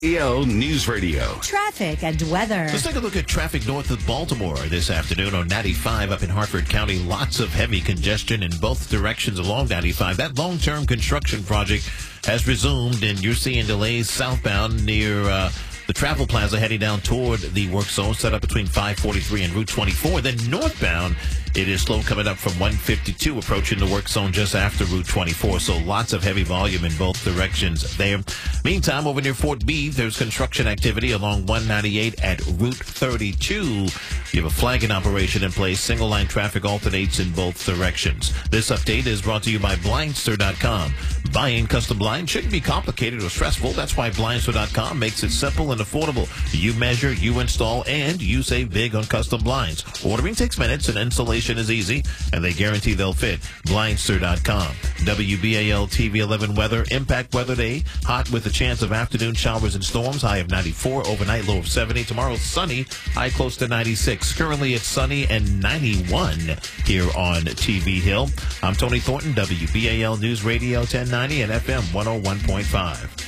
EO News Radio. Traffic and weather. Let's take a look at traffic north of Baltimore this afternoon on 95 up in Hartford County. Lots of heavy congestion in both directions along 95. That long-term construction project has resumed, and you're seeing delays southbound near the Travel Plaza heading down toward the work zone set up between 543 and Route 24. Then northbound, it is slow coming up from 152 approaching the work zone just after Route 24. So lots of heavy volume in both directions there. Meantime, over near Fort Meade, there's construction activity along 198 at Route 32. You have a flagging operation in place. Single line traffic alternates in both directions. This update is brought to you by Blindster.com. Buying custom blinds shouldn't be complicated or stressful. That's why Blindster.com makes it simple and affordable. You measure, you install, and you save big on custom blinds. Ordering takes minutes and installation is easy, and they guarantee they'll fit. Blindster.com. WBAL TV 11 weather. Impact weather day. Hot with a chance of afternoon showers and storms. High of 94. Overnight low of 70. Tomorrow sunny. High close to 96. Currently it's sunny and 91 here on TV Hill. I'm Tony Thornton, WBAL News Radio 1090 and FM 101.5.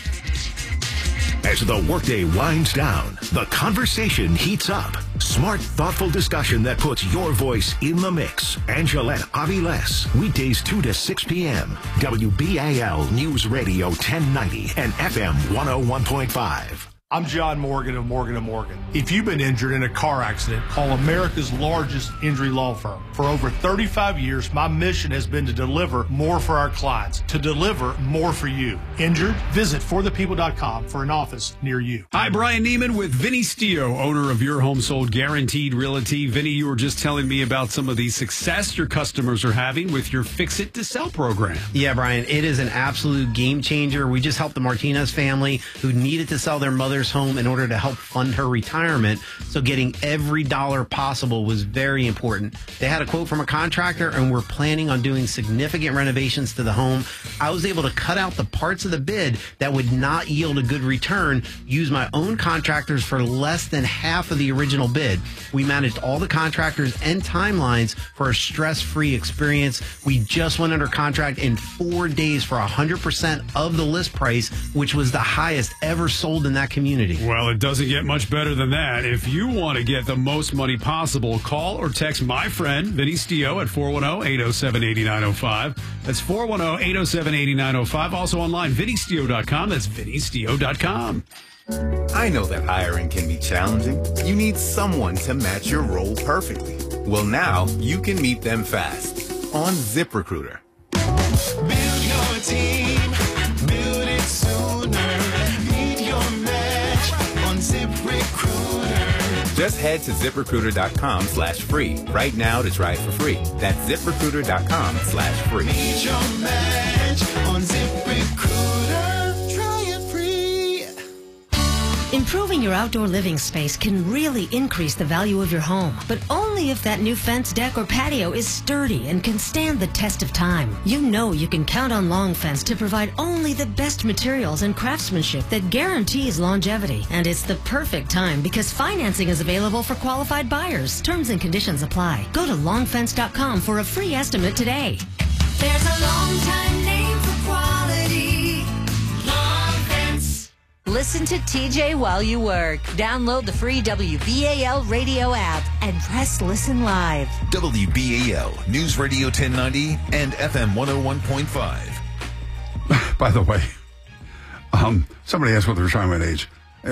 As the workday winds down, the conversation heats up. Smart, thoughtful discussion that puts your voice in the mix. Angelette Aviles, weekdays 2 to 6 p.m. WBAL News Radio 1090 and FM 101.5. I'm John Morgan of Morgan & Morgan. If you've been injured in a car accident, call America's largest injury law firm. For over 35 years, my mission has been to deliver more for our clients, to deliver more for you. Injured? Visit forthepeople.com for an office near you. Hi, Brian Neiman with Vinny Stio, owner of Your Home Sold Guaranteed Realty. Vinny, you were just telling me about some of the success your customers are having with your Fix It to Sell program. Yeah, Brian, it is an absolute game changer. We just helped the Martinez family who needed to sell their mother's home in order to help fund her retirement. So getting every dollar possible was very important. They had a quote from a contractor and we're planning on doing significant renovations to the home. I was able to cut out the parts of the bid that would not yield a good return, use my own contractors for less than half of the original bid. We managed all the contractors and timelines for a stress-free experience. We just went under contract in 4 days for 100% of the list price, which was the highest ever sold in that community. Well, it doesn't get much better than that. If you want to get the most money possible, call or text my friend, Vinny Stio, at 410-807-8905. That's 410-807-8905. Also online, vinnystio.com. That's vinnystio.com. I know that hiring can be challenging. You need someone to match your role perfectly. Well, now you can meet them fast on ZipRecruiter. Build your team, build it sooner. Meet your match on ZipRecruiter. Just head to ZipRecruiter.com/free right now to try it for free. That's ZipRecruiter.com/free. Meet your match on ZipRecruiter. Try it free. Improving your outdoor living space can really increase the value of your home, but only if that new fence, deck, or patio is sturdy and can stand the test of time. You know you can count on Long Fence to provide only the best materials and craftsmanship that guarantees longevity. And it's the perfect time because financing is available for qualified buyers. Terms and conditions apply. Go to longfence.com for a free estimate today. There's a long time name for quality. Long Fence. Listen to TJ while you work. Download the free WBAL radio app and press listen live. WBAL News Radio 1090 and FM 101.5. By the way, somebody asked what the retirement age.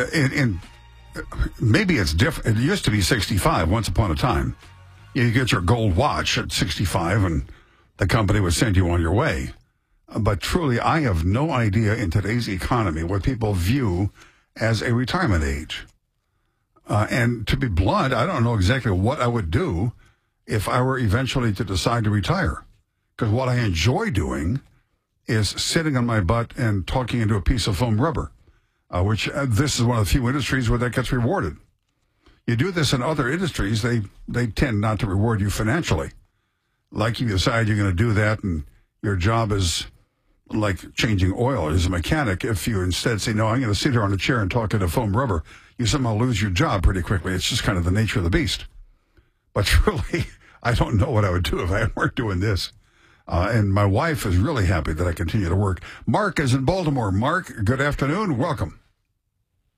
Maybe it's different. It used to be 65 once upon a time. You get your gold watch at 65 and the company would send you on your way. But truly, I have no idea in today's economy what people view as a retirement age. And to be blunt, I don't know exactly what I would do if I were eventually to decide to retire. Because what I enjoy doing is sitting on my butt and talking into a piece of foam rubber, which this is one of the few industries where that gets rewarded. You do this in other industries, they tend not to reward you financially. Like you decide you're going to do that and your job is like changing oil as a mechanic. If you instead say, no, I'm going to sit here on a chair and talk into foam rubber, you somehow lose your job pretty quickly. It's just kind of the nature of the beast. But truly, I don't know what I would do if I weren't doing this. And my wife is really happy that I continue to work. Mark is in Baltimore. Mark, good afternoon. Welcome.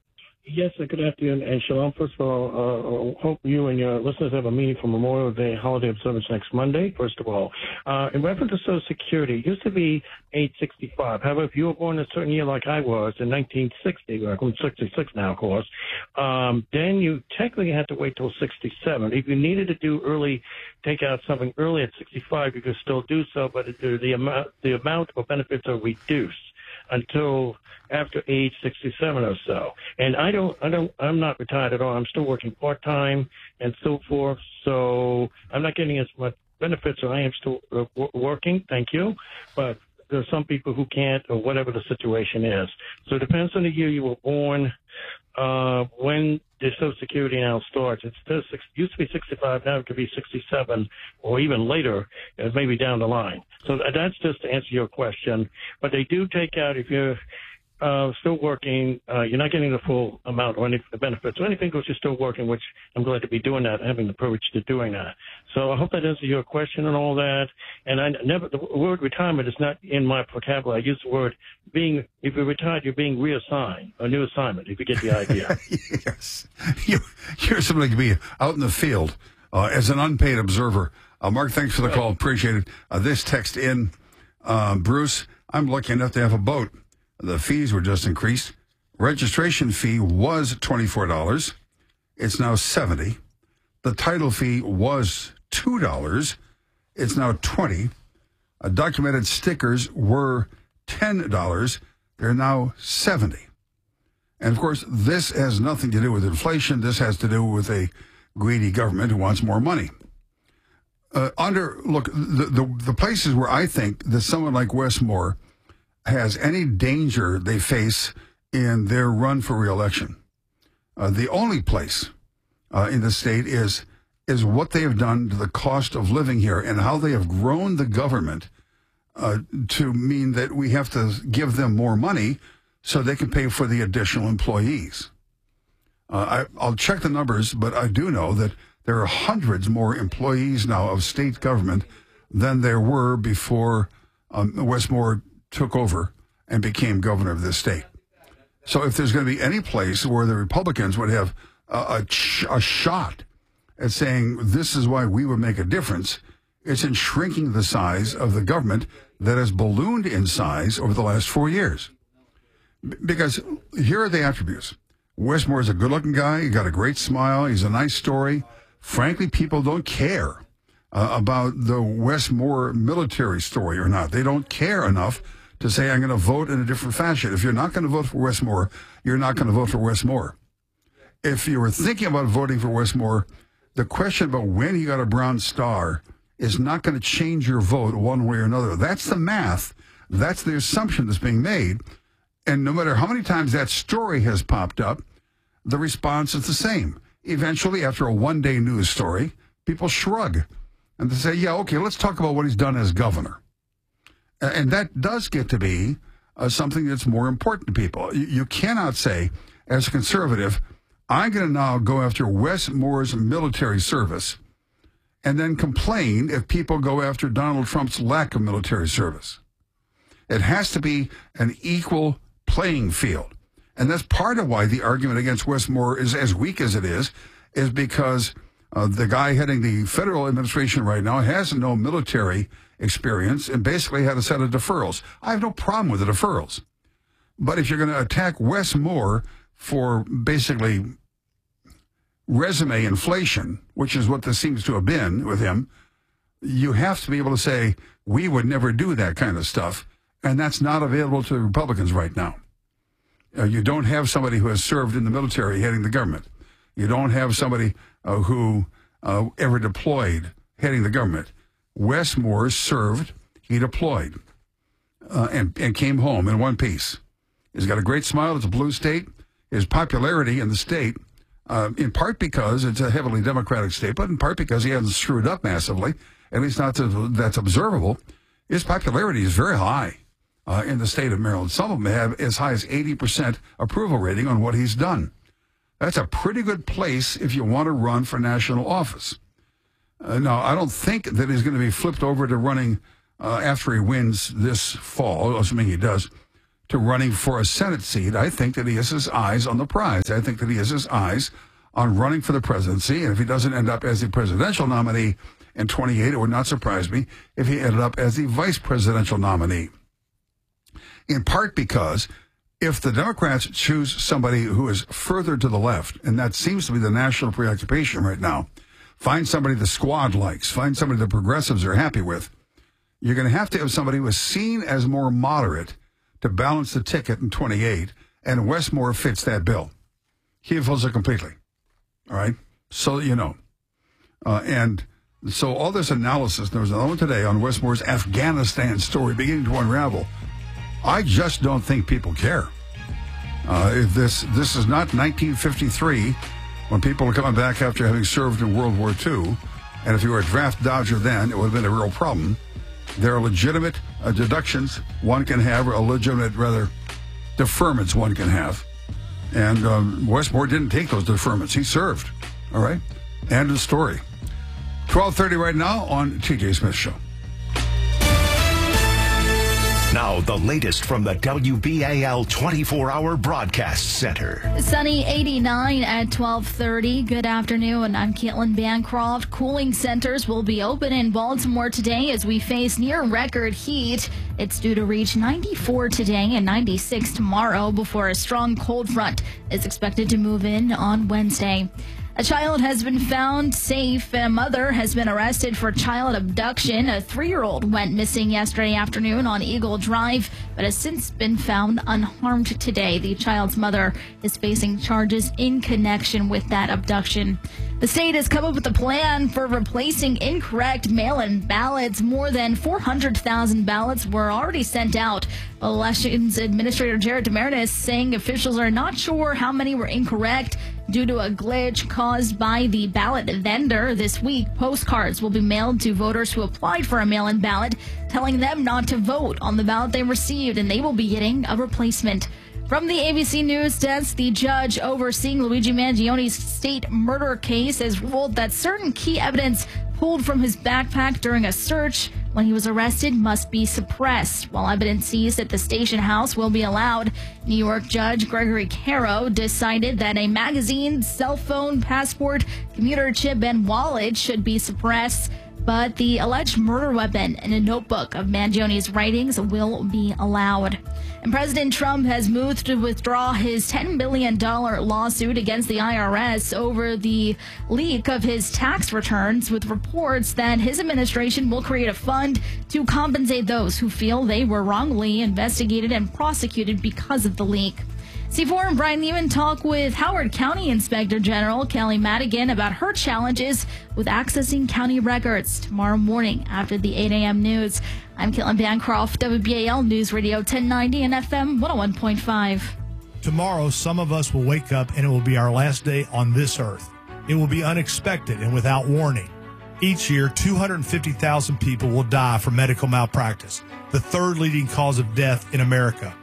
Yes, good afternoon, and shalom. First of all, hope you and your listeners have a meaningful Memorial Day holiday observance next Monday, first of all. In reference to Social Security, it used to be age 65. However, if you were born in a certain year like I was in 1960, or I'm 66 now, of course, then you technically had to wait till 67. If you needed to do take out something early at 65, you could still do so, but the amount of benefits are reduced until after age 67 or so. And I'm not retired at all. I'm still working part-time and so forth. So I'm not getting as much benefits, so I am still working. Thank you. But there are some people who can't, or whatever the situation is. So it depends on the year you were born, when the Social Security now starts. It used to be 65, now it could be 67, or even later, maybe down the line. So that's just to answer your question. But they do take out, if you're still working, you're not getting the full amount or any of the benefits or anything because you're still working, which I'm glad to be doing that, having the privilege to doing that. So I hope that answers your question and all that. And the word retirement is not in my vocabulary. I use the word if you're retired, you're being reassigned, a new assignment, if you get the idea. Yes. You're somebody to be out in the field as an unpaid observer. Mark, thanks for the call. Appreciate it. This text in, Bruce, I'm lucky enough to have a boat. The fees were just increased. Registration fee was $24. It's now $70. The title fee was $2. It's now $20. Documented stickers were $10. They're now $70. And of course, this has nothing to do with inflation. This has to do with a greedy government who wants more money. The places where I think that someone like Wes Moore has any danger they face in their run for re-election. The only place in the state is what they have done to the cost of living here and how they have grown the government to mean that we have to give them more money so they can pay for the additional employees. I'll check the numbers, but I do know that there are hundreds more employees now of state government than there were before Wes Moore took over and became governor of this state. So if there's going to be any place where the Republicans would have a shot at saying this is why we would make a difference, it's in shrinking the size of the government that has ballooned in size over the last 4 years. Because here are the attributes. Wes Moore is a good-looking guy. He got a great smile. He's a nice story. Frankly, people don't care about the Wes Moore military story or not. They don't care enough to say, I'm going to vote in a different fashion. If you're not going to vote for Wes Moore, you're not going to vote for Wes Moore. If you were thinking about voting for Wes Moore, the question about when he got a Brown Star is not going to change your vote one way or another. That's the math. That's the assumption that's being made. And no matter how many times that story has popped up, the response is the same. Eventually, after a one-day news story, people shrug. And they say, yeah, okay, let's talk about what he's done as governor. And that does get to be something that's more important to people. You cannot say, as a conservative, I'm going to now go after Wes Moore's military service and then complain if people go after Donald Trump's lack of military service. It has to be an equal playing field. And that's part of why the argument against Wes Moore is as weak as it is because the guy heading the federal administration right now has no military experience and basically had a set of deferrals. I have no problem with the deferrals. But if you're going to attack Wes Moore for basically resume inflation, which is what this seems to have been with him, you have to be able to say, we would never do that kind of stuff. And that's not available to the Republicans right now. You don't have somebody who has served in the military heading the government. You don't have somebody who ever deployed heading the government. Wes Moore served, he deployed, and came home in one piece. He's got a great smile. It's a blue state. His popularity in the state, in part because it's a heavily Democratic state, but in part because he hasn't screwed up massively, at least not that's observable, his popularity is very high in the state of Maryland. Some of them have as high as 80% approval rating on what he's done. That's a pretty good place if you want to run for national office. Now, I don't think that he's going to be flipped over to running after he wins this fall, assuming he does, to running for a Senate seat. I think that he has his eyes on the prize. I think that he has his eyes on running for the presidency. And if he doesn't end up as the presidential nominee in 28, it would not surprise me if he ended up as the vice presidential nominee. In part because if the Democrats choose somebody who is further to the left, and that seems to be the national preoccupation right now, find somebody the squad likes, find somebody the progressives are happy with, you're going to have somebody who is seen as more moderate to balance the ticket in 28, and Westmore fits that bill. He fills it completely. All right? So you know. And so all this analysis, there was another one today on Westmore's Afghanistan story beginning to unravel. I just don't think people care. This is not 1953 when people are coming back after having served in World War II. And if you were a draft dodger then, it would have been a real problem. There are legitimate deductions one can have, or a legitimate, rather, deferments one can have. And Westmore didn't take those deferments. He served. All right? End of story. 12:30 right now on TJ Smith Show. Now, the latest from the WBAL 24-hour broadcast center. Sunny 89 at 12:30. Good afternoon. I'm Caitlin Bancroft. Cooling centers will be open in Baltimore today as we face near record heat. It's due to reach 94 today and 96 tomorrow before a strong cold front is expected to move in on Wednesday. A child has been found safe and a mother has been arrested for child abduction. A 3-year-old went missing yesterday afternoon on Eagle Drive, but has since been found unharmed today. The child's mother is facing charges in connection with that abduction. The state has come up with a plan for replacing incorrect mail-in ballots. More than 400,000 ballots were already sent out. Elections Administrator Jared Demaritis saying officials are not sure how many were incorrect due to a glitch caused by the ballot vendor. This week, postcards will be mailed to voters who applied for a mail-in ballot, telling them not to vote on the ballot they received, and they will be getting a replacement. From the ABC News desk, the judge overseeing Luigi Mangioni's state murder case has ruled that certain key evidence pulled from his backpack during a search when he was arrested must be suppressed, while evidence seized at the station house will be allowed. New York Judge Gregory Caro decided that a magazine, cell phone, passport, commuter chip, and wallet should be suppressed, but the alleged murder weapon and a notebook of Mangioni's writings will be allowed. And President Trump has moved to withdraw his $10 billion lawsuit against the IRS over the leak of his tax returns, with reports that his administration will create a fund to compensate those who feel they were wrongly investigated and prosecuted because of the leak. C4 and Brian Neiman talk with Howard County Inspector General Kelly Madigan about her challenges with accessing county records tomorrow morning after the 8 a.m. news. I'm Caitlin Bancroft, WBAL News Radio 1090 and FM 101.5. Tomorrow, some of us will wake up and it will be our last day on this earth. It will be unexpected and without warning. Each year, 250,000 people will die from medical malpractice, the third leading cause of death in America.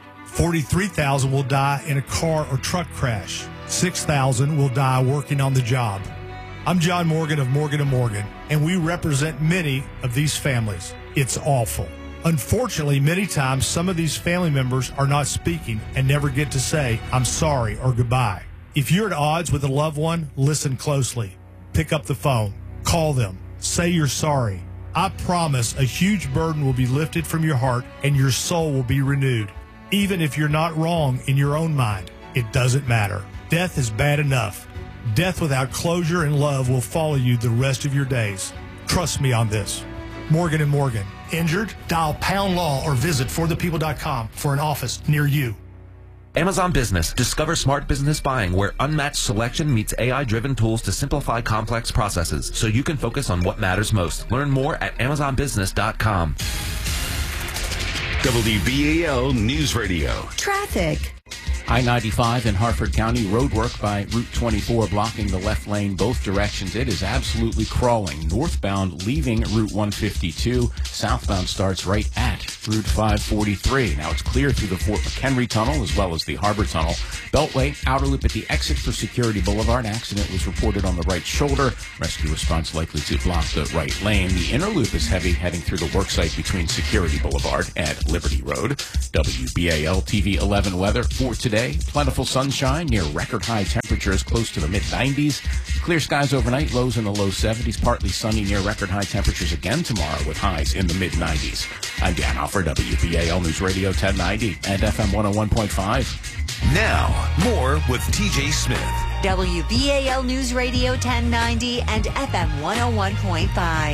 43,000 will die in a car or truck crash. 6,000 will die working on the job. I'm John Morgan of Morgan & Morgan, and we represent many of these families. It's awful. Unfortunately, many times some of these family members are not speaking and never get to say, I'm sorry or goodbye. If you're at odds with a loved one, listen closely. Pick up the phone. Call them. Say you're sorry. I promise a huge burden will be lifted from your heart and your soul will be renewed. Even if you're not wrong in your own mind, it doesn't matter. Death is bad enough. Death without closure and love will follow you the rest of your days. Trust me on this. Morgan & Morgan. Injured? Dial Pound Law or visit forthepeople.com for an office near you. Amazon Business. Discover smart business buying where unmatched selection meets AI-driven tools to simplify complex processes so you can focus on what matters most. Learn more at amazonbusiness.com. WBAL News Radio. Traffic. I-95 in Harford County, roadwork by Route 24 blocking the left lane both directions. It is absolutely crawling. Northbound leaving Route 152. Southbound starts right at Route 543. Now it's clear through the Fort McHenry Tunnel as well as the Harbor Tunnel. Beltway, outer loop at the exit for Security Boulevard. Accident was reported on the right shoulder. Rescue response likely to block the right lane. The inner loop is heavy heading through the worksite between Security Boulevard and Liberty Road. WBAL TV 11 weather for today. Plentiful sunshine near record high temperatures close to the mid-90s. Clear skies overnight, lows in the low 70s. Partly sunny near record high temperatures again tomorrow with highs in the mid-90s. I'm Dan Alford, WBAL News Radio 1090 and FM 101.5. Now, more with TJ Smith. WBAL News Radio 1090 and FM 101.5.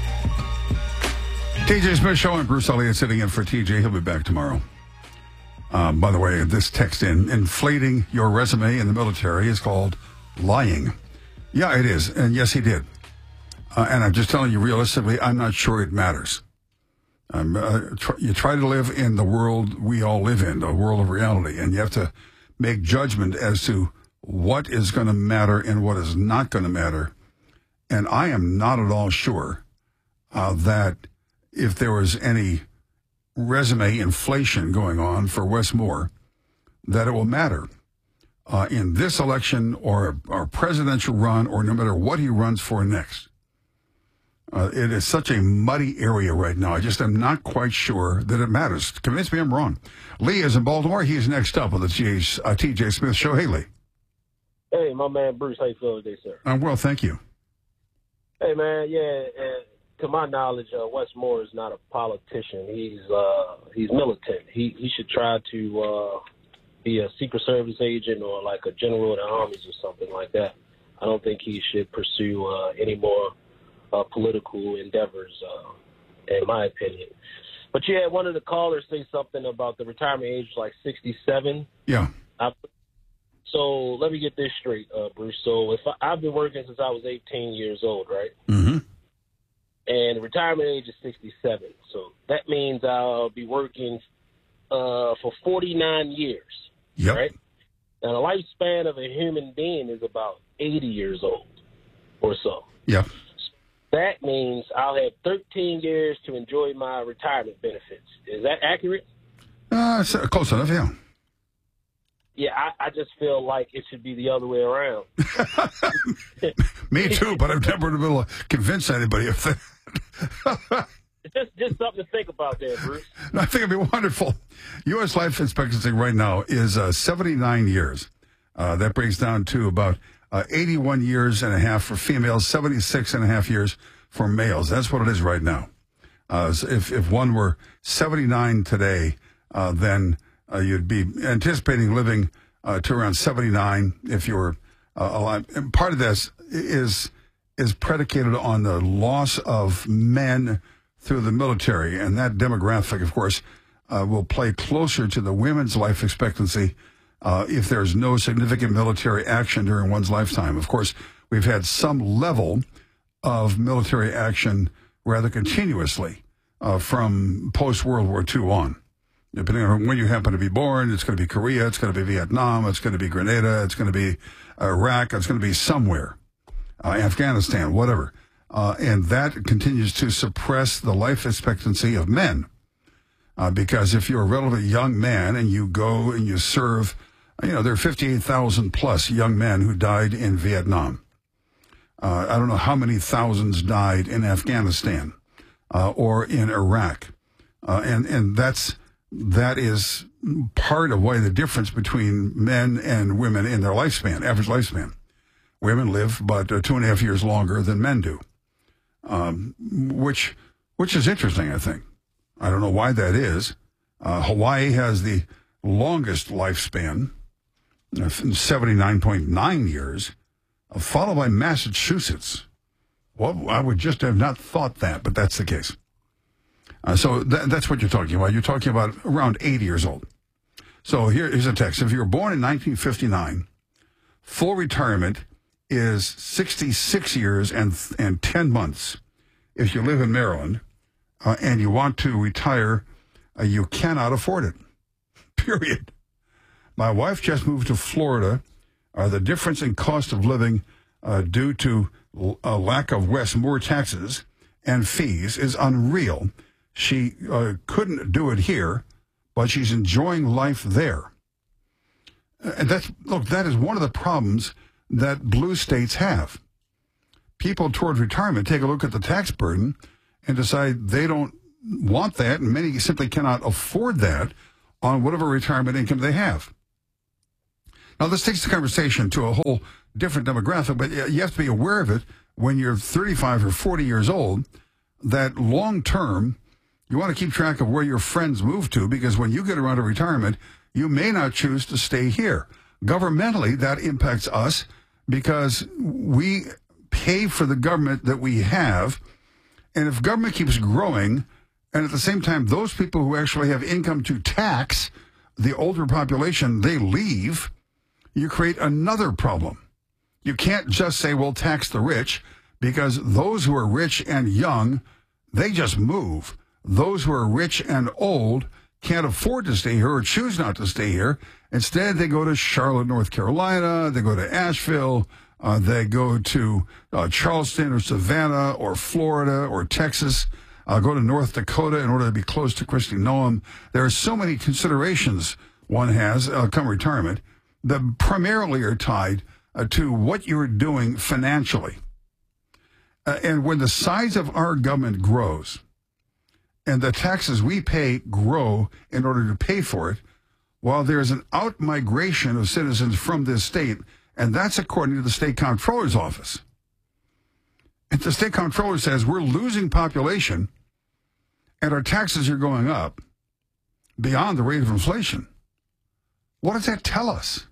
TJ Smith Show and Bruce Elliott sitting in for TJ. He'll be back tomorrow. By the way, this text in, inflating your resume in the military is called lying. Yeah, it is. And yes, he did. And I'm just telling you realistically, I'm not sure it matters. You try to live in the world we all live in, the world of reality, and you have to make judgment as to what is going to matter and what is not going to matter. And I am not at all sure that if there was any resume inflation going on for Wes Moore, that it will matter in this election or presidential run or no matter what he runs for next. It is such a muddy area right now. I just am not quite sure that it matters. Convince me I'm wrong. Lee is in Baltimore. He is next up on the TJ Smith Show. Hey, Lee. Hey, my man Bruce. How you feeling today, sir? I'm well, thank you. Hey, man. Yeah, to my knowledge, Wes Moore is not a politician. He's militant. He should try to be a Secret Service agent or like a general in the armies or something like that. I don't think he should pursue any more political endeavors, in my opinion. But yeah, one of the callers say something about the retirement age, like 67. Yeah. So let me get this straight, Bruce. So I've been working since I was 18 years old, right? Mm-hmm. And the retirement age is 67. So that means I'll be working for 49 years, yep. Right? Now, the lifespan of a human being is about 80 years old or so. Yep. That means I'll have 13 years to enjoy my retirement benefits. Is that accurate? Close enough, yeah. Yeah, I just feel like it should be the other way around. Me too, but I've never been able to convince anybody of that. Just something to think about there, Bruce. I think it'd be wonderful. U.S. life expectancy right now is 79 years. That breaks down to about 81 years and a half for females, 76 and a half years for males. That's what it is right now. If one were 79 today, then you'd be anticipating living to around 79 if you were alive. And part of this is predicated on the loss of men through the military, and that demographic, of course, will play closer to the women's life expectancy if there's no significant military action during one's lifetime. Of course, we've had some level of military action rather continuously from post-World War II on. Depending on when you happen to be born, it's going to be Korea, it's going to be Vietnam, it's going to be Grenada, it's going to be Iraq, it's going to be somewhere, Afghanistan, whatever. And that continues to suppress the life expectancy of men. Because if you're a relatively young man and you go and you serve, there are 58,000 plus young men who died in Vietnam. I don't know how many thousands died in Afghanistan or in Iraq. And that is part of why the difference between men and women in their lifespan, average lifespan. Women live about 2.5 years longer than men do, which is interesting, I think. I don't know why that is. Hawaii has the longest lifespan, 79.9 years, followed by Massachusetts. Well, I would just have not thought that, but that's the case. So that's what you're talking about. You're talking about around 80 years old. So here's a text. If you were born in 1959, full retirement is 66 years and 10 months. If you live in Maryland and you want to retire, you cannot afford it, period. My wife just moved to Florida. The difference in cost of living due to a lack of West Moore taxes and fees is unreal. She couldn't do it here, but she's enjoying life there. And that is one of the problems that blue states have. People towards retirement take a look at the tax burden and decide they don't want that, and many simply cannot afford that on whatever retirement income they have. Now, this takes the conversation to a whole different demographic, but you have to be aware of it when you're 35 or 40 years old, that long term, you want to keep track of where your friends move to, because when you get around to retirement, you may not choose to stay here. Governmentally, that impacts us because we pay for the government that we have, and if government keeps growing, and at the same time, those people who actually have income to tax, the older population, they leave, you create another problem. You can't just say, well, tax the rich, because those who are rich and young, they just move. Those who are rich and old can't afford to stay here or choose not to stay here. Instead, they go to Charlotte, North Carolina, they go to Asheville, they go to Charleston or Savannah or Florida or Texas, go to North Dakota in order to be close to Kristi Noem. There are so many considerations one has come retirement that primarily are tied to what you're doing financially. And when the size of our government grows and the taxes we pay grow in order to pay for it, while there's an out-migration of citizens from this state, and that's according to the state comptroller's office. And the state comptroller says we're losing population and our taxes are going up beyond the rate of inflation. What does that tell us?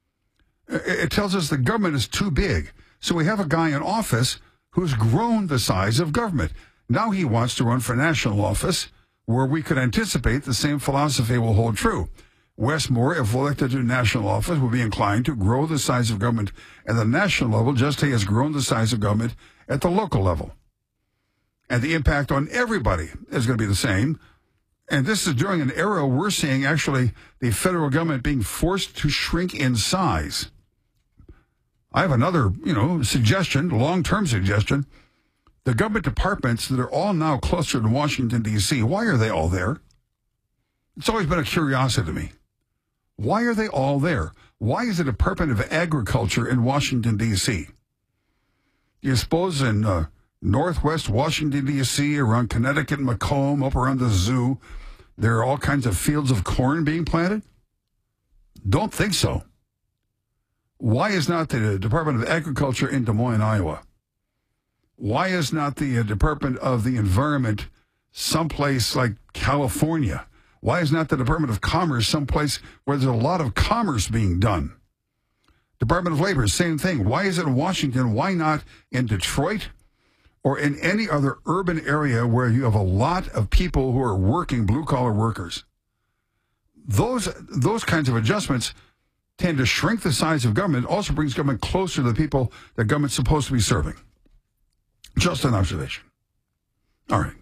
It tells us the government is too big. So we have a guy in office who's grown the size of government. Now he wants to run for national office, where we could anticipate the same philosophy will hold true. Wes Moore, if elected to national office, will be inclined to grow the size of government at the national level, just as he has grown the size of government at the local level. And the impact on everybody is going to be the same. And this is during an era we're seeing actually the federal government being forced to shrink in size. I have another, suggestion, long-term suggestion. The government departments that are all now closer to Washington, D.C., why are they all there? It's always been a curiosity to me. Why are they all there? Why is the Department of Agriculture in Washington, D.C.? Do you suppose in northwest Washington, D.C., around Connecticut, Macomb, up around the zoo, there are all kinds of fields of corn being planted? Don't think so. Why is not the Department of Agriculture in Des Moines, Iowa? Why is not the Department of the Environment someplace like California? Why is not the Department of Commerce someplace where there's a lot of commerce being done? Department of Labor, same thing. Why is it in Washington? Why not in Detroit or in any other urban area where you have a lot of people who are working, blue-collar workers? Those kinds of adjustments tend to shrink the size of government, also brings government closer to the people that government's supposed to be serving. Just an observation. All right.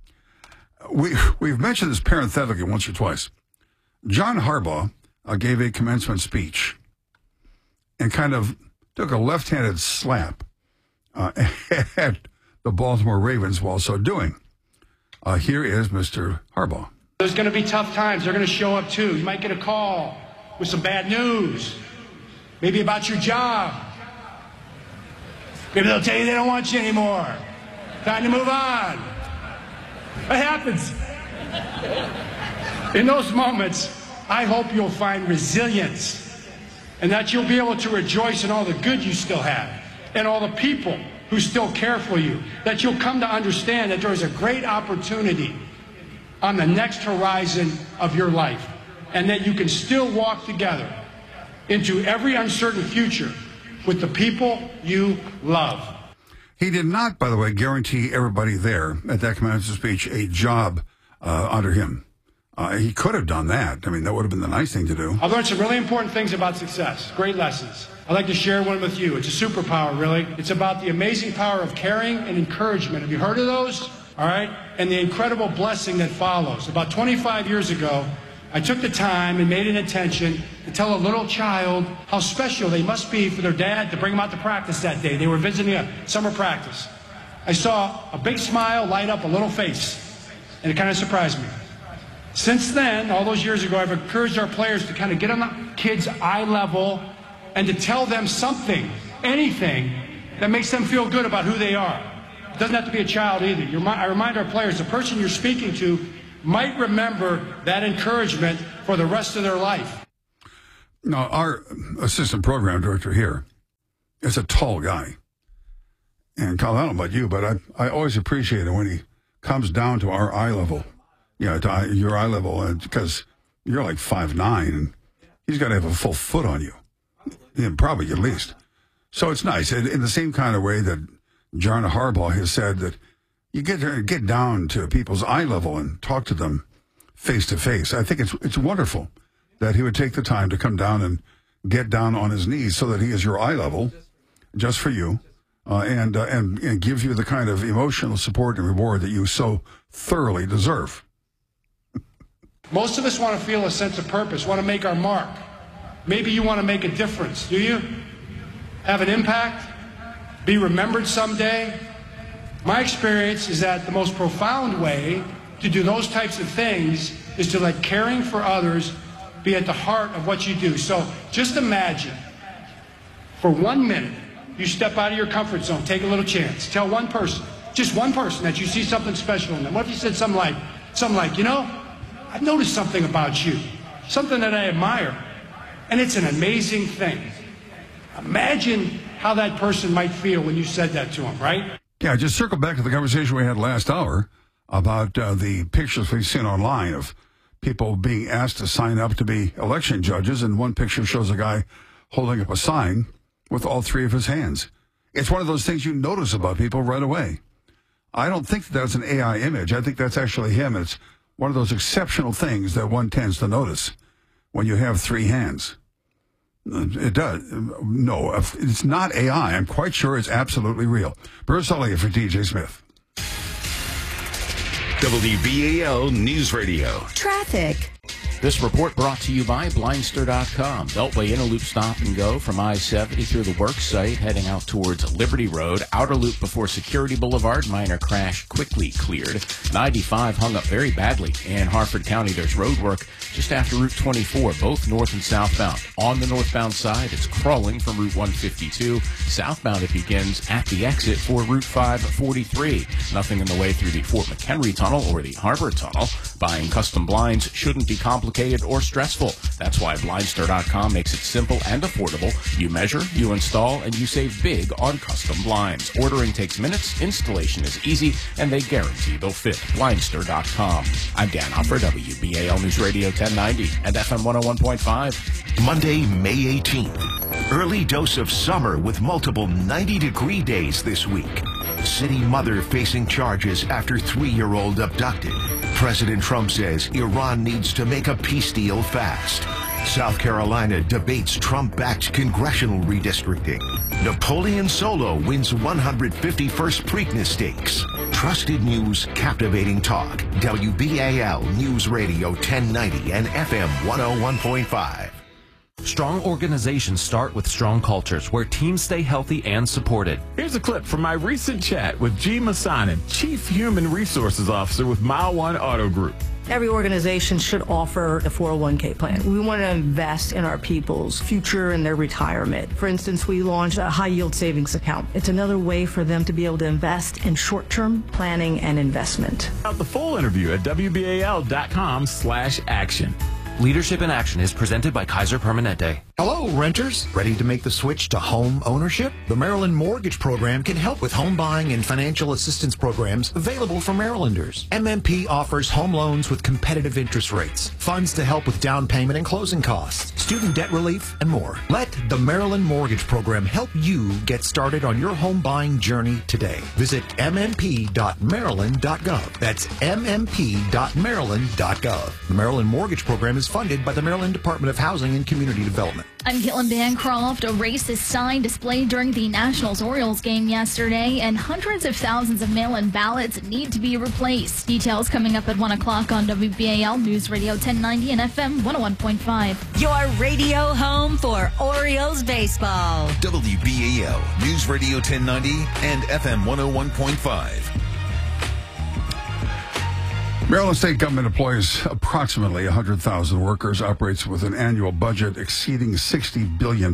We've mentioned this parenthetically once or twice. John Harbaugh gave a commencement speech and kind of took a left-handed slap at the Baltimore Ravens while so doing. Here is Mr. Harbaugh. There's going to be tough times. They're going to show up too. You might get a call with some bad news, maybe about your job. Maybe they'll tell you they don't want you anymore. Time to move on. That happens. In those moments, I hope you'll find resilience and that you'll be able to rejoice in all the good you still have and all the people who still care for you, that you'll come to understand that there is a great opportunity on the next horizon of your life and that you can still walk together into every uncertain future with the people you love. He did not, by the way, guarantee everybody there at that commencement speech a job under him. He could have done that. I mean, that would have been the nice thing to do. I've learned some really important things about success, great lessons. I'd like to share one with you. It's a superpower, really. It's about the amazing power of caring and encouragement. Have you heard of those? All right? And the incredible blessing that follows. About 25 years ago, I took the time and made an intention to tell a little child how special they must be for their dad to bring them out to practice that day. They were visiting a summer practice. I saw a big smile light up a little face, and it kind of surprised me. Since then, all those years ago, I've encouraged our players to kind of get on the kids' eye level and to tell them something, anything, that makes them feel good about who they are. It doesn't have to be a child either. I remind our players, the person you're speaking to might remember that encouragement for the rest of their life. Now, our assistant program director here is a tall guy. And Kyle, I don't know about you, but I always appreciate it when he comes down to our eye level. Yeah, to your eye level, because you're like 5'9", and he's got to have a full foot on you. Yeah, probably at least. So it's nice. In the same kind of way that John Harbaugh has said that you get down to people's eye level and talk to them face to face. I think it's wonderful that he would take the time to come down and get down on his knees so that he is your eye level, just for you, and give you the kind of emotional support and reward that you so thoroughly deserve. Most of us want to feel a sense of purpose, want to make our mark. Maybe you want to make a difference, do you? Have an impact? Be remembered someday? My experience is that the most profound way to do those types of things is to let caring for others be at the heart of what you do. So just imagine, for 1 minute, you step out of your comfort zone, take a little chance, tell one person, just one person, that you see something special in them. What if you said something like, you know, I've noticed something about you, something that I admire, and it's an amazing thing. Imagine how that person might feel when you said that to him, right? Yeah, just circle back to the conversation we had last hour about the pictures we've seen online of people being asked to sign up to be election judges, and one picture shows a guy holding up a sign with all three of his hands. It's one of those things you notice about people right away. I don't think that's an AI image. I think that's actually him. It's one of those exceptional things that one tends to notice when you have three hands. It does. No, it's not AI. I'm quite sure it's absolutely real. Bruce Elliott for TJ Smith. WBAL News Radio. Traffic. This report brought to you by Blindster.com. Beltway Inner Loop stop and go from I-70 through the work site, heading out towards Liberty Road. Outer Loop before Security Boulevard. Minor crash quickly cleared. 95 hung up very badly. In Harford County, there's road work just after Route 24, both north and southbound. On the northbound side, it's crawling from Route 152. Southbound, it begins at the exit for Route 543. Nothing in the way through the Fort McHenry Tunnel or the Harbor Tunnel. Buying custom blinds shouldn't be complicated or stressful. That's why Blindster.com makes it simple and affordable. You measure, you install, and you save big on custom blinds. Ordering takes minutes, installation is easy, and they guarantee they'll fit. Blindster.com. I'm Dan Hoffer, WBAL News Radio 1090 and FM 101.5. Monday, May 18th. Early dose of summer with multiple 90-degree days this week. City mother facing charges after 3-year-old abducted. President Trump says Iran needs to make a peace deal fast. South Carolina debates Trump-backed congressional redistricting. Napoleon Solo wins 151st Preakness Stakes. Trusted news, captivating talk. WBAL News Radio 1090 and FM 101.5. Strong organizations start with strong cultures where teams stay healthy and supported. Here's a clip from my recent chat with G. Masanin, Chief Human Resources Officer with Mile One Auto Group. Every organization should offer a 401k plan. We want to invest in our people's future and their retirement. For instance, we launched a high-yield savings account. It's another way for them to be able to invest in short-term planning and investment. The full interview at WBAL.com/action. Leadership in Action is presented by Kaiser Permanente. Hello, renters. Ready to make the switch to home ownership? The Maryland Mortgage Program can help with home buying and financial assistance programs available for Marylanders. MMP offers home loans with competitive interest rates, funds to help with down payment and closing costs, student debt relief, and more. Let the Maryland Mortgage Program help you get started on your home buying journey today. Visit mmp.maryland.gov. That's mmp.maryland.gov. The Maryland Mortgage Program is funded by the Maryland Department of Housing and Community Development. I'm Caitlin Bancroft. A racist sign displayed during the Nationals-Orioles game yesterday, and hundreds of thousands of mail-in ballots need to be replaced. Details coming up at 1 o'clock on WBAL News Radio 1090 and FM 101.5. Your radio home for Orioles baseball. WBAL News Radio 1090 and FM 101.5. Maryland state government employs approximately 100,000 workers, operates with an annual budget exceeding $60 billion.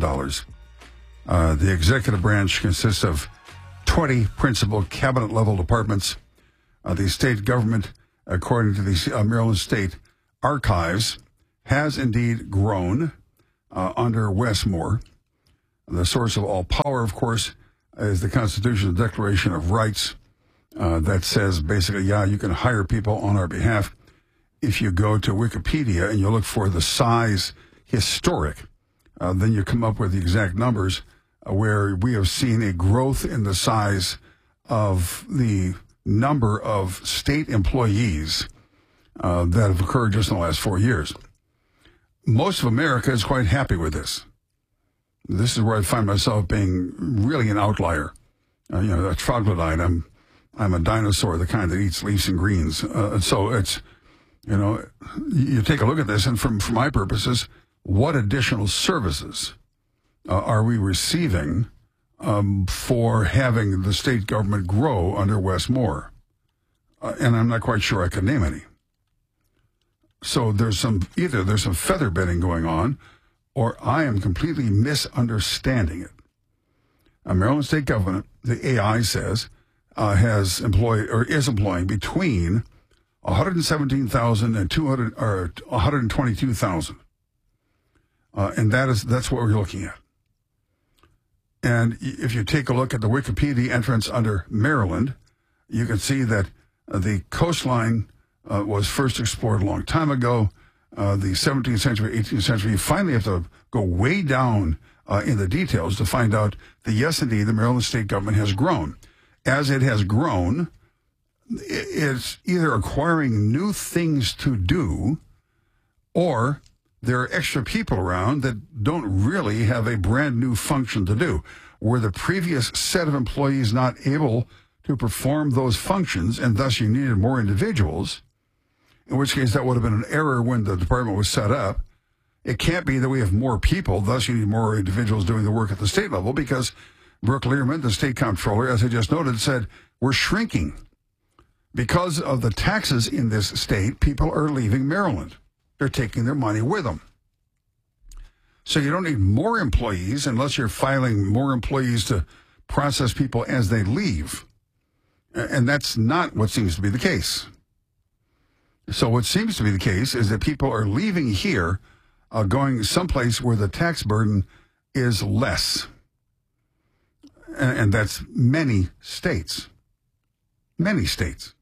The executive branch consists of 20 principal cabinet-level departments. The state government, according to the Maryland State Archives, has indeed grown under Wes Moore. The source of all power, of course, is the Constitution and Declaration of Rights. That says basically, you can hire people on our behalf. If you go to Wikipedia and you look for the size historic, then you come up with the exact numbers where we have seen a growth in the size of the number of state employees that have occurred just in the last 4 years. Most of America is quite happy with this. This is where I find myself being really an outlier. A troglodyte. I'm a dinosaur, the kind that eats leaves and greens. So it's, you take a look at this, and for my purposes, what additional services are we receiving for having the state government grow under Wes Moore? And I'm not quite sure I can name any. So either there's some feather bedding going on, or I am completely misunderstanding it. Maryland state government, the AI says, is employing between 117,000 and 122,000, and that's what we're looking at. And if you take a look at the Wikipedia entrance under Maryland, you can see that the coastline was first explored a long time ago. The 17th century, 18th century. You finally have to go way down in the details to find out that yes, indeed, the Maryland state government has grown. As it has grown, it's either acquiring new things to do, or there are extra people around that don't really have a brand new function to do. Were the previous set of employees not able to perform those functions, and thus you needed more individuals, in which case that would have been an error when the department was set up. It can't be that we have more people, thus you need more individuals doing the work at the state level, because Brooke Learman, the state comptroller, as I just noted, said, we're shrinking. Because of the taxes in this state, people are leaving Maryland. They're taking their money with them. So you don't need more employees unless you're filing more employees to process people as they leave. And that's not what seems to be the case. So what seems to be the case is that people are leaving here, going someplace where the tax burden is less. And that's many states. Many states.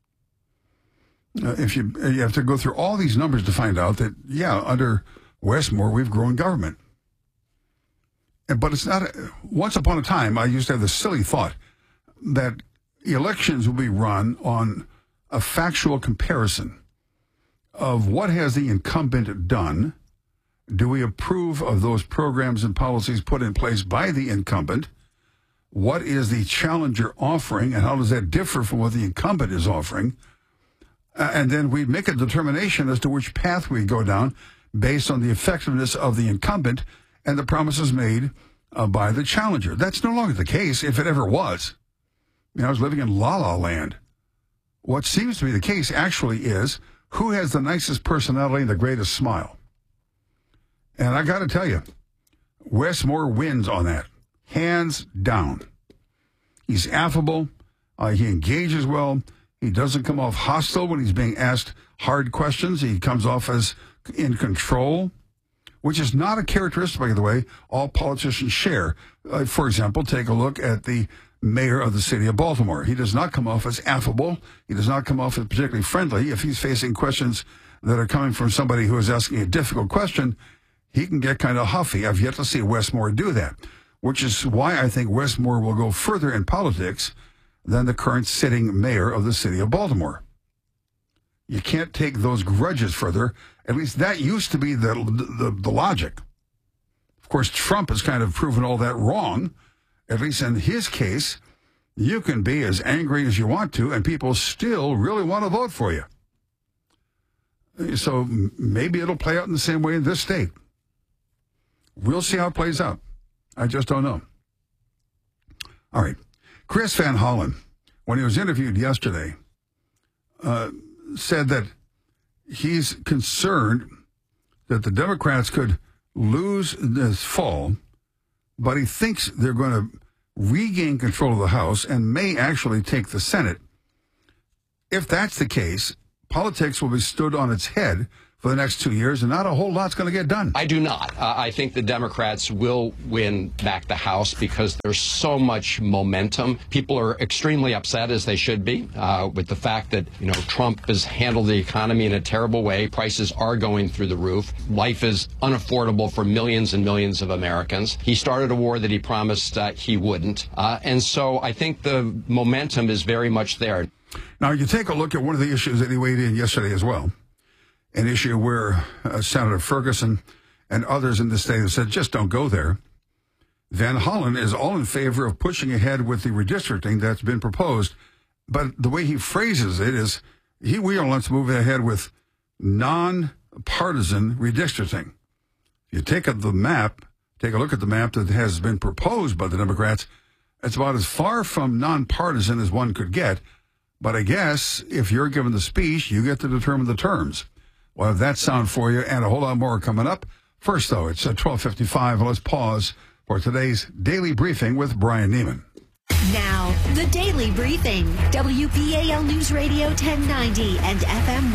If you have to go through all these numbers to find out that, under Wes Moore, we've grown government. But it's not, once upon a time, I used to have the silly thought that elections will be run on a factual comparison of what has the incumbent done. Do we approve of those programs and policies put in place by the incumbent? What is the challenger offering, and how does that differ from what the incumbent is offering? And then we make a determination as to which path we go down based on the effectiveness of the incumbent and the promises made by the challenger. That's no longer the case, if it ever was. I was living in La La Land. What seems to be the case actually is who has the nicest personality and the greatest smile. And I got to tell you, Wes Moore wins on that. Hands down. He's affable. He engages well. He doesn't come off hostile when he's being asked hard questions. He comes off as in control, which is not a characteristic, by the way, all politicians share. For example, take a look at the mayor of the city of Baltimore. He does not come off as affable. He does not come off as particularly friendly. If he's facing questions that are coming from somebody who is asking a difficult question, he can get kind of huffy. I've yet to see Wes Moore do that, which is why I think Wes Moore will go further in politics than the current sitting mayor of the city of Baltimore. You can't take those grudges further. At least that used to be the logic. course, Trump has kind of proven all that wrong. At least in his case, you can be as angry as you want to, and people still really want to vote for you. So maybe it'll play out in the same way in this state. We'll see how it plays out. I just don't know. All right. Chris Van Hollen, when he was interviewed yesterday, said that he's concerned that the Democrats could lose this fall, but he thinks they're going to regain control of the House and may actually take the Senate. If that's the case, politics will be stood on its head for the next 2 years, and not a whole lot's going to get done. I do not. I think the Democrats will win back the House because there's so much momentum. People are extremely upset, as they should be, with the fact that, Trump has handled the economy in a terrible way. Prices are going through the roof. Life is unaffordable for millions and millions of Americans. He started a war that he promised he wouldn't. And so I think the momentum is very much there. Now, you take a look at one of the issues that he weighed in yesterday as well. An issue where Senator Ferguson and others in the state have said, just don't go there. Van Hollen is all in favor of pushing ahead with the redistricting that's been proposed. But the way he phrases it is, we want to move ahead with non-partisan redistricting. You take a look at the map that has been proposed by the Democrats. It's about as far from nonpartisan as one could get. But I guess if you're given the speech, you get to determine the terms. We'll have that sound for you and a whole lot more coming up. First, though, it's at 12:55. Let's pause for today's Daily Briefing with Brian Neiman. Now, the Daily Briefing. WBAL News Radio 1090 and FM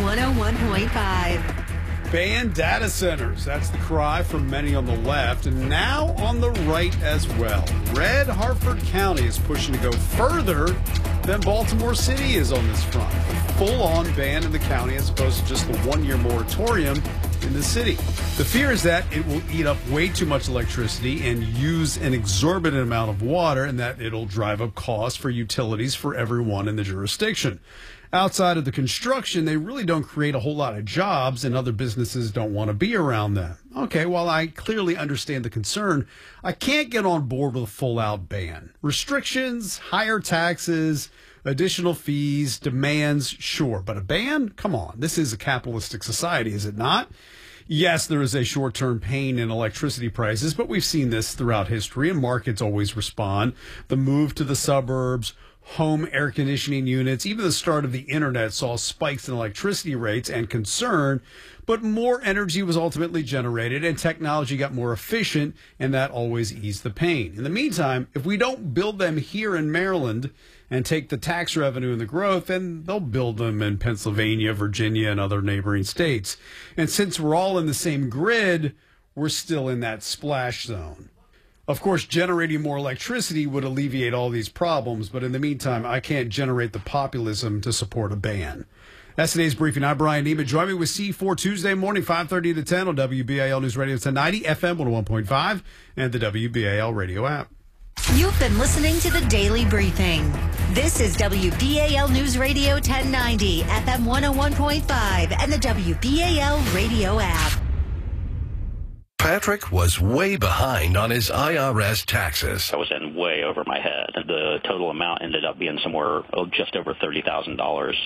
101.5. Ban data centers. That's the cry from many on the left, and now on the right as well. Red Hartford County is pushing to go further than Baltimore City is on this front. A full-on ban in the county as opposed to just the one-year moratorium in the city. The fear is that it will eat up way too much electricity and use an exorbitant amount of water, and that it'll drive up costs for utilities for everyone in the jurisdiction. Outside of the construction, they really don't create a whole lot of jobs, and other businesses don't want to be around them. Okay, while I clearly understand the concern, I can't get on board with a full-out ban. Restrictions, higher taxes, additional fees, demands, sure. But a ban? Come on. This is a capitalistic society, is it not? Yes, there is a short-term pain in electricity prices, but we've seen this throughout history, and markets always respond. The move to the suburbs, home air conditioning units, even the start of the internet saw spikes in electricity rates and concern, but more energy was ultimately generated and technology got more efficient, and that always eased the pain. In the meantime, if we don't build them here in Maryland and take the tax revenue and the growth, then they'll build them in Pennsylvania, Virginia, and other neighboring states. And since we're all in the same grid, we're still in that splash zone. Of course, generating more electricity would alleviate all these problems, but in the meantime, I can't generate the populism to support a ban. That's today's briefing. I'm Brian Neiman. Join me with C4 Tuesday morning, 5:30 to 10 on WBAL News Radio 1090, FM 101.5, and the WBAL radio app. You've been listening to the Daily Briefing. This is WBAL News Radio 1090, FM 101.5, and the WBAL radio app. Patrick was way behind on his IRS taxes. I was in way over my head. The total amount ended up being somewhere just over $30,000.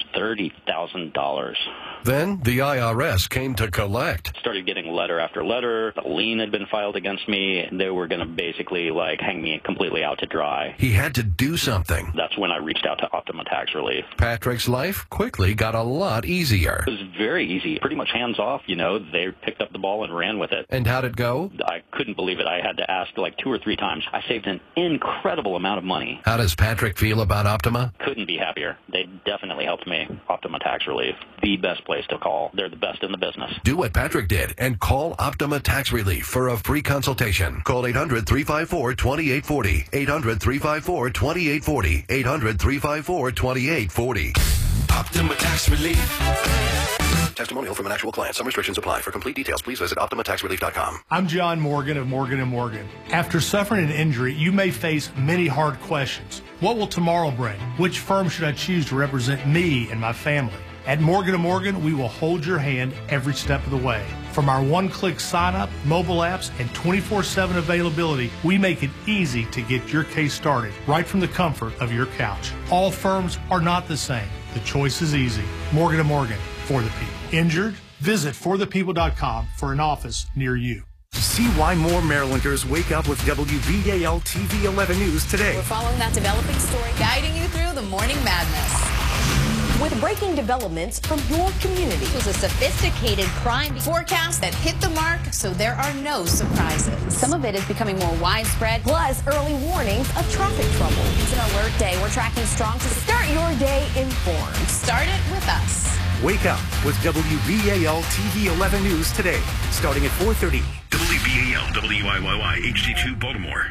$30,000. Then the IRS came to collect. Started getting letter after letter. A lien had been filed against me. They were going to basically hang me completely out to dry. He had to do something. That's when I reached out to Optima Tax Relief. Patrick's life quickly got a lot easier. It was very easy. Pretty much hands off, They picked up the ball and ran with it. And how did it go? I couldn't believe it. I had to ask 2 or 3 times. I saved an incredible amount of money. How does Patrick feel about Optima? Couldn't be happier. They definitely helped me. Optima Tax Relief. The best place to call. They're the best in the business. Do what Patrick did and call Optima Tax Relief for a free consultation. Call 800-354-2840. 800-354-2840. 800-354-2840. Optima Tax Relief. Testimonial from an actual client. Some restrictions apply. For complete details, please visit OptimaTaxRelief.com. I'm John Morgan of Morgan & Morgan. After suffering an injury, you may face many hard questions. What will tomorrow bring? Which firm should I choose to represent me and my family? At Morgan & Morgan, we will hold your hand every step of the way. From our one-click sign-up, mobile apps, and 24/7 availability, we make it easy to get your case started right from the comfort of your couch. All firms are not the same. The choice is easy. Morgan & Morgan, for the people. Injured? Visit forthepeople.com for an office near you. See why more Marylanders wake up with WBAL TV 11 News today. We're following that developing story, guiding you through the morning madness. With breaking developments from your community. It was a sophisticated crime forecast that hit the mark, so there are no surprises. Some of it is becoming more widespread, plus early warnings of traffic trouble. It's an alert day. We're tracking strong to start your day informed. Start it with us. Wake up with WBAL TV 11 News today, starting at 4:30. WBAL WIYY HD2 Baltimore.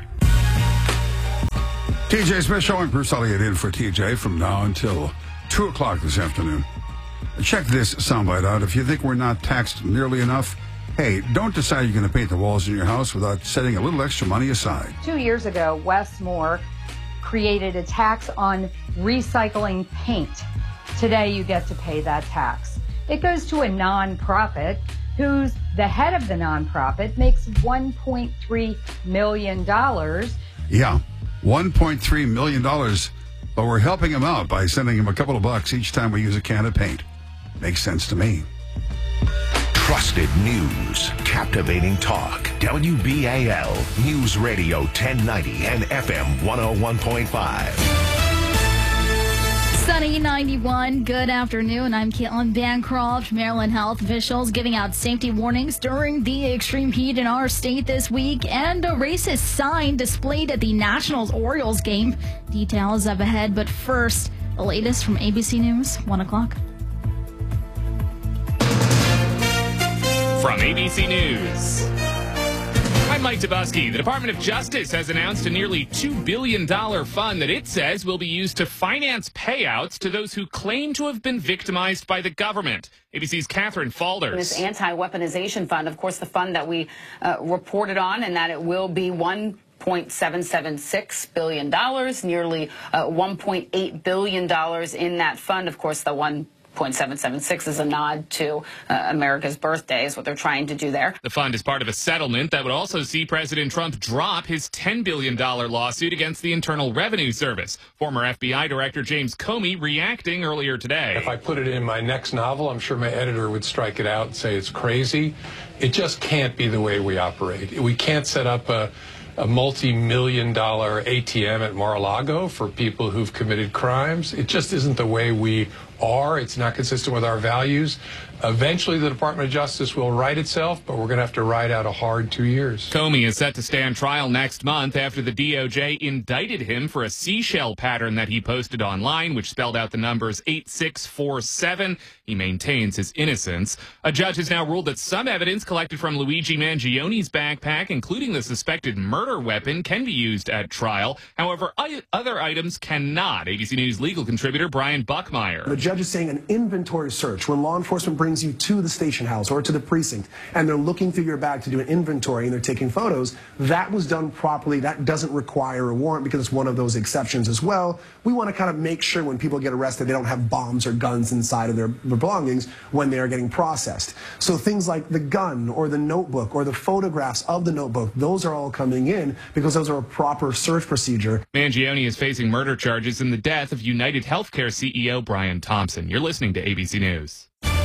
TJ Smith Show and Bruce Elliott in for TJ from now until 2 o'clock this afternoon. Check this soundbite out. If you think we're not taxed nearly enough, hey, don't decide you're going to paint the walls in your house without setting a little extra money aside. 2 years ago, Wes Moore created a tax on recycling paint. Today, you get to pay that tax. It goes to a nonprofit who's the head of the nonprofit makes $1.3 million. Yeah, $1.3 million. But we're helping him out by sending him a couple of bucks each time we use a can of paint. Makes sense to me. Trusted news, captivating talk. WBAL News Radio 1090 and FM 101.5. Sunny 91. Good afternoon. I'm Caitlin Bancroft. Maryland health officials giving out safety warnings during the extreme heat in our state this week, and a racist sign displayed at the Nationals-Orioles game. Details up ahead, but first, the latest from ABC News, 1 o'clock. From ABC News, I'm Mike Dubusky. The Department of Justice has announced a nearly $2 billion fund that it says will be used to finance payouts to those who claim to have been victimized by the government. ABC's Catherine Falders. This anti-weaponization fund, of course, the fund that we reported on, and that it will be $1.776 billion, nearly $1.8 billion in that fund. Of course, the $1.776 is a nod to America's birthday, is what they're trying to do there. The fund is part of a settlement that would also see President Trump drop his $10 billion lawsuit against the Internal Revenue Service. Former FBI Director James Comey reacting earlier today. If I put it in my next novel, I'm sure my editor would strike it out and say it's crazy. It just can't be the way we operate. We can't set up a multi-million-dollar ATM at Mar-a-Lago for people who've committed crimes. It just isn't the way we are. It's not consistent with our values. Eventually, the Department of Justice will right itself, but we're going to have to ride out a hard 2 years. Comey is set to stand trial next month after the DOJ indicted him for a seashell pattern that he posted online, which spelled out the numbers 8647. He maintains his innocence. A judge has now ruled that some evidence collected from Luigi Mangioni's backpack, including the suspected murder weapon, can be used at trial. However, other items cannot. ABC News legal contributor Brian Buckmeyer. The judge is saying an inventory search, when law enforcement brings you to the station house or to the precinct and they're looking through your bag to do an inventory and they're taking photos, that was done properly. That doesn't require a warrant because it's one of those exceptions as well. We want to kind of make sure when people get arrested, they don't have bombs or guns inside of their belongings when they are getting processed. So things like the gun or the notebook or the photographs of the notebook, those are all coming in because those are a proper search procedure. Mangioni is facing murder charges in the death of United Healthcare CEO Brian Thompson. You're listening to ABC News.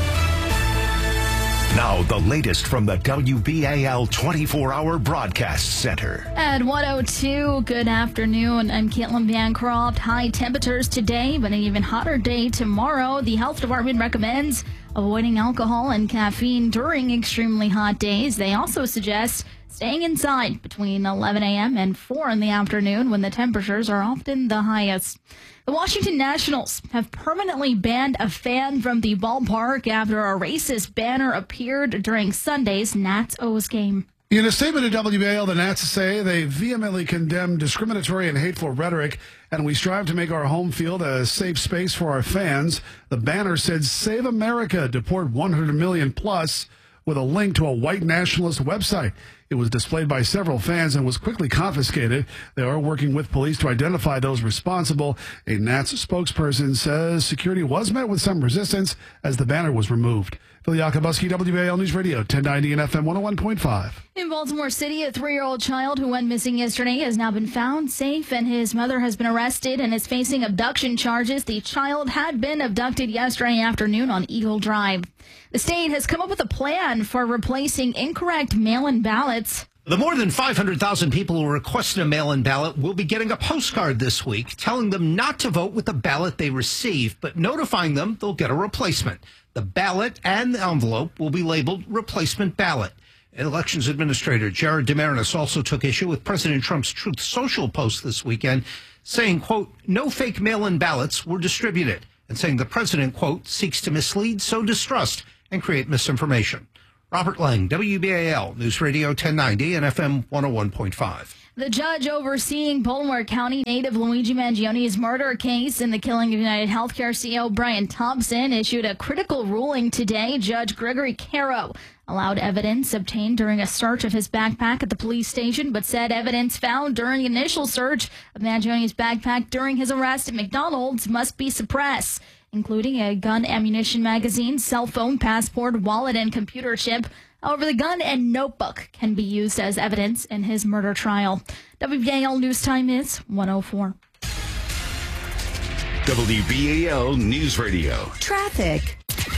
Now, the latest from the WBAL 24-hour broadcast center. At 1:02, good afternoon. I'm Caitlin Bancroft. High temperatures today, but an even hotter day tomorrow. The health department recommends avoiding alcohol and caffeine during extremely hot days. They also suggest staying inside between 11 a.m. and 4 in the afternoon when the temperatures are often the highest. The Washington Nationals have permanently banned a fan from the ballpark after a racist banner appeared during Sunday's Nats-O's game. In a statement to WBAL, the Nats say they vehemently condemn discriminatory and hateful rhetoric, and we strive to make our home field a safe space for our fans. The banner said, "Save America, deport 100 million plus," with a link to a white nationalist website. It was displayed by several fans and was quickly confiscated. They are working with police to identify those responsible. A Nats spokesperson says security was met with some resistance as the banner was removed. Phil Yakubuski, WBAL News Radio, 1090 and FM 101.5. In Baltimore City, a 3-year-old child who went missing yesterday has now been found safe, and his mother has been arrested and is facing abduction charges. The child had been abducted yesterday afternoon on Eagle Drive. The state has come up with a plan for replacing incorrect mail-in ballots. The more than 500,000 people who requested a mail-in ballot will be getting a postcard this week telling them not to vote with the ballot they received, but notifying them they'll get a replacement. The ballot and the envelope will be labeled replacement ballot. Elections Administrator Jared DeMarinis also took issue with President Trump's Truth Social post this weekend, saying, quote, no fake mail-in ballots were distributed, and saying the president, quote, seeks to mislead, sow distrust, and create misinformation. Robert Lang, WBAL News Radio 1090 and FM 101.5. The judge overseeing Baltimore County native Luigi Mangioni's murder case in the killing of United Healthcare CEO Brian Thompson issued a critical ruling today. Judge Gregory Caro allowed evidence obtained during a search of his backpack at the police station, but said evidence found during the initial search of Mangioni's backpack during his arrest at McDonald's must be suppressed, including a gun ammunition magazine, cell phone, passport, wallet, and computer chip. However, the gun and notebook can be used as evidence in his murder trial. WBAL News Time is 1:04. WBAL News Radio. Traffic.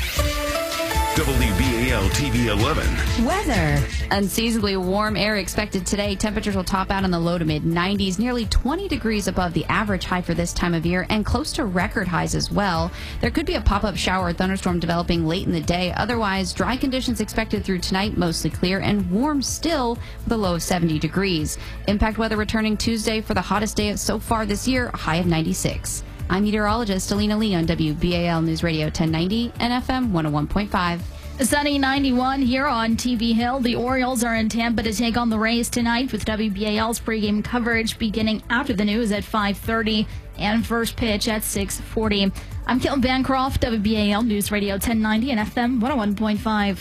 WBAL TV 11. Weather. Unseasonably warm air expected today. Temperatures will top out in the low to mid 90s, nearly 20 degrees above the average high for this time of year and close to record highs as well. There could be a pop-up shower or thunderstorm developing late in the day. Otherwise, dry conditions expected through tonight, mostly clear and warm still with a low of 70 degrees. Impact weather returning Tuesday for the hottest day so far this year, a high of 96. I'm meteorologist Alina Lee on WBAL News Radio 1090 and FM 101.5. Sunny 91 here on TV Hill. The Orioles are in Tampa to take on the Rays tonight with WBAL's pregame coverage beginning after the news at 5:30 and first pitch at 6:40. I'm Caitlin Bancroft, WBAL News Radio 1090 and FM 101.5.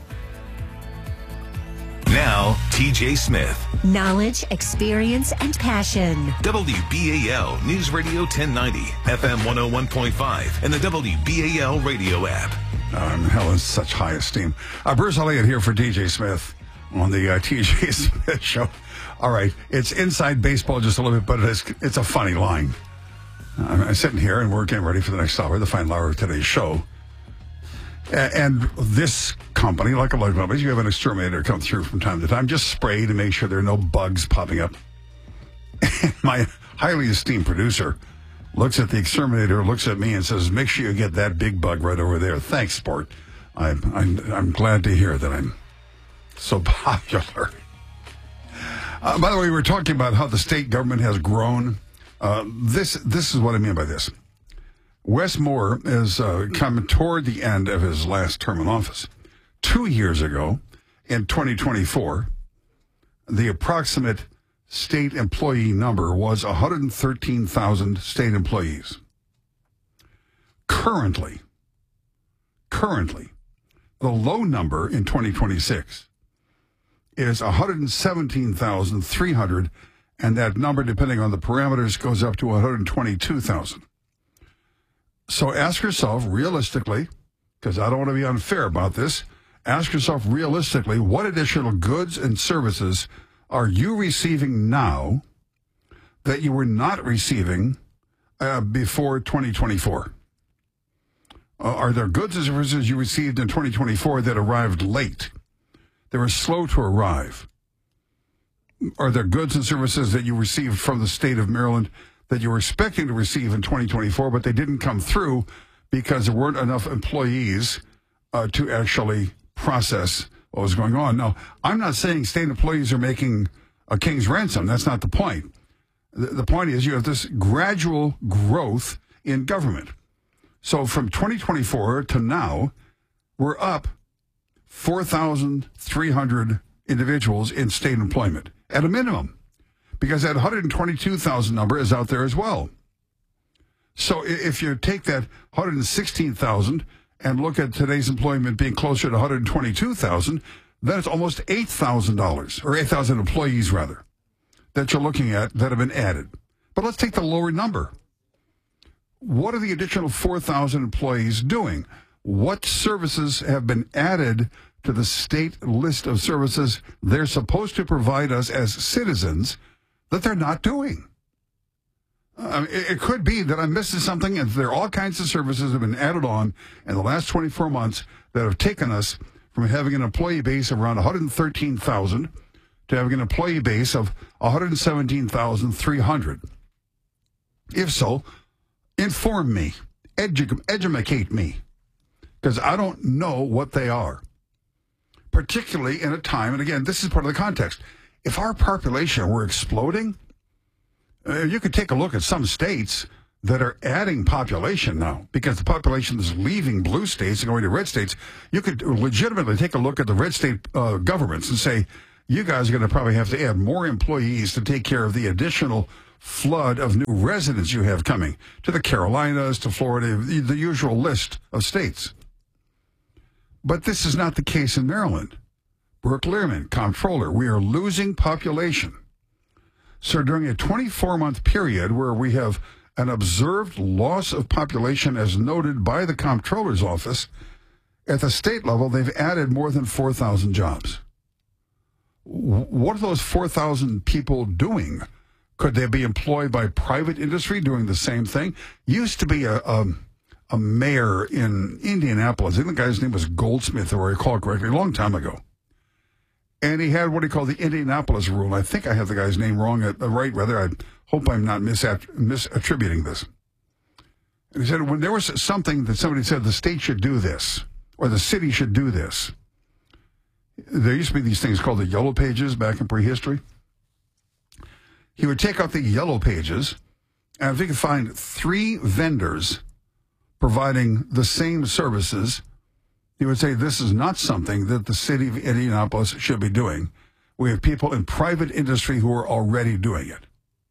Now, TJ Smith. Knowledge, experience, and passion. WBAL News Radio 1090, FM 101.5, and the WBAL radio app. I'm held in such high esteem. Bruce Elliott here for TJ Smith on the TJ Smith Show. All right, it's inside baseball just a little bit, but it's a funny line. I'm sitting here and we're getting ready for the next hour, the final hour of today's show. And this company, like a lot of companies, you have an exterminator come through from time to time, just spray to make sure there are no bugs popping up. And my highly esteemed producer looks at the exterminator, looks at me, and says, "Make sure you get that big bug right over there." Thanks, sport. I'm glad to hear that I'm so popular. By the way, we were talking about how the state government has grown. This is what I mean by this. Wes Moore is coming toward the end of his last term in office. 2 years ago, in 2024, the approximate state employee number was 113,000 state employees. Currently, the low number in 2026 is 117,300, and that number, depending on the parameters, goes up to 122,000. So ask yourself realistically, because I don't want to be unfair about this, ask yourself realistically, what additional goods and services are you receiving now that you were not receiving before 2024? Are there goods and services you received in 2024 that arrived late? They were slow to arrive. Are there goods and services that you received from the state of Maryland that you were expecting to receive in 2024, but they didn't come through because there weren't enough employees to actually process what was going on? Now, I'm not saying state employees are making a king's ransom. That's not the point. The point is you have this gradual growth in government. So from 2024 to now, we're up 4,300 individuals in state employment at a minimum, because that 122,000 number is out there as well. So if you take that 116,000 and look at today's employment being closer to 122,000, then it's almost $8,000, or 8,000 employees, rather, that you're looking at that have been added. But let's take the lower number. What are the additional 4,000 employees doing? What services have been added to the state list of services they're supposed to provide us as citizens that they're not doing? It could be that I'm missing something, and there are all kinds of services that have been added on in the last 24 months that have taken us from having an employee base of around 113,000 to having an employee base of 117,300. If so, inform me, educate me, because I don't know what they are, particularly in a time, and again, this is part of the context. If our population were exploding, you could take a look at some states that are adding population now because the population is leaving blue states and going to red states. You could legitimately take a look at the red state governments and say, you guys are going to probably have to add more employees to take care of the additional flood of new residents you have coming to the Carolinas, to Florida, the usual list of states. But this is not the case in Maryland. Brooke Learman, comptroller, we are losing population. So during a 24-month period where we have an observed loss of population as noted by the comptroller's office, at the state level, they've added more than 4,000 jobs. What are those 4,000 people doing? Could they be employed by private industry doing the same thing? Used to be a mayor in Indianapolis. I think the guy's name was Goldsmith, if I recall correctly, a long time ago. And he had what he called the Indianapolis rule. I think I have the guy's name wrong, right, rather. I hope I'm not misattributing this. And he said when there was something that somebody said the state should do this, or the city should do this, there used to be these things called the yellow pages back in prehistory. He would take out the yellow pages, and if he could find 3 vendors providing the same services, he would say this is not something that the city of Indianapolis should be doing. We have people in private industry who are already doing it.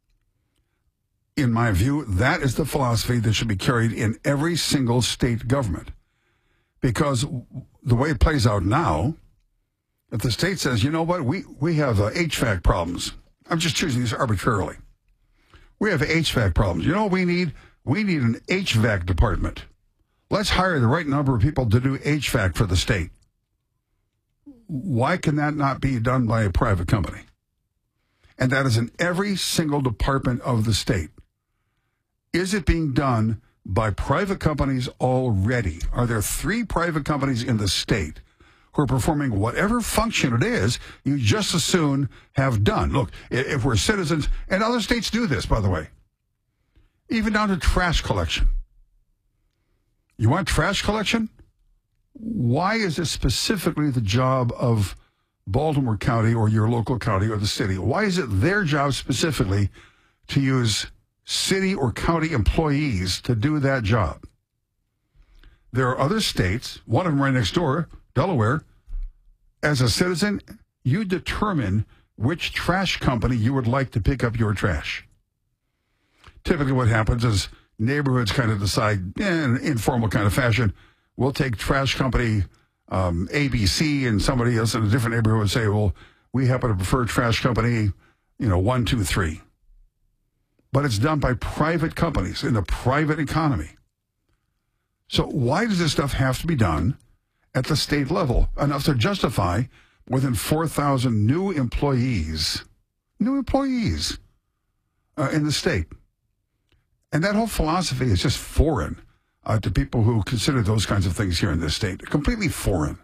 In my view, that is the philosophy that should be carried in every single state government. Because the way it plays out now, if the state says, you know what, we have HVAC problems. I'm just choosing this arbitrarily. We have HVAC problems. You know what we need? We need an HVAC department. Let's hire the right number of people to do HVAC for the state. Why can that not be done by a private company? And that is in every single department of the state. Is it being done by private companies already? Are there 3 private companies in the state who are performing whatever function it is you just as soon have done? Look, if we're citizens, and other states do this, by the way, even down to trash collection. You want trash collection? Why is it specifically the job of Baltimore County or your local county or the city? Why is it their job specifically to use city or county employees to do that job? There are other states, one of them right next door, Delaware. As a citizen, you determine which trash company you would like to pick up your trash. Typically what happens is neighborhoods kind of decide in an informal kind of fashion, we'll take trash company ABC, and somebody else in a different neighborhood would say, well, we happen to prefer trash company, 1, 2, 3. But it's done by private companies in the private economy. So why does this stuff have to be done at the state level enough to justify more than 4,000 new employees in the state? And that whole philosophy is just foreign to people who consider those kinds of things here in this state. Completely foreign.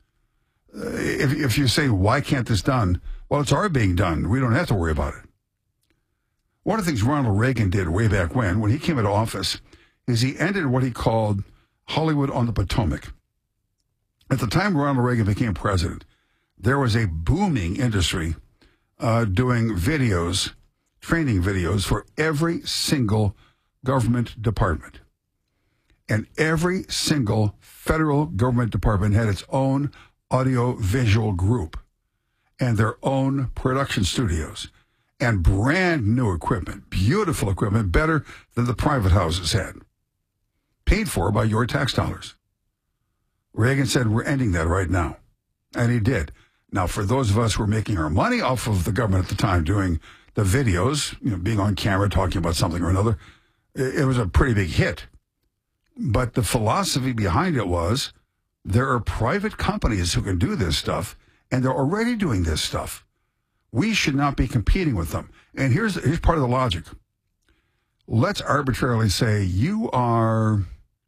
If you say, why can't this done? Well, it's already being done. We don't have to worry about it. One of the things Ronald Reagan did way back when he came into office, is he ended what he called Hollywood on the Potomac. At the time Ronald Reagan became president, there was a booming industry doing videos, training videos for every single government department. And every single federal government department had its own audio-visual group and their own production studios and brand new equipment, beautiful equipment, better than the private houses had, paid for by your tax dollars. Reagan said, we're ending that right now. And he did. Now, for those of us who were making our money off of the government at the time, doing the videos, being on camera, talking about something or another, it was a pretty big hit. But the philosophy behind it was there are private companies who can do this stuff, and they're already doing this stuff. We should not be competing with them. And here's part of the logic. Let's arbitrarily say you are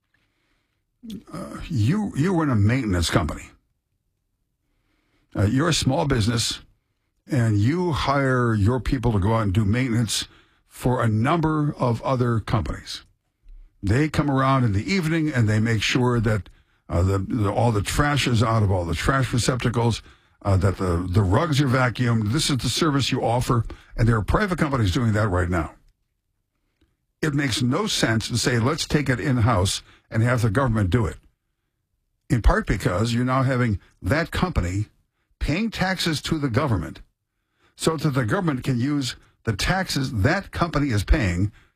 you run a maintenance company. You're a small business, and you hire your people to go out and do maintenance for a number of other companies. They come around in the evening, and they make sure that all the trash is out of all the trash receptacles, that the rugs are vacuumed. This is the service you offer, and there are private companies doing that right now. It makes no sense to say, let's take it in-house and have the government do it. In part because you're now having that company paying taxes to the government so that the government can use the taxes that company is paying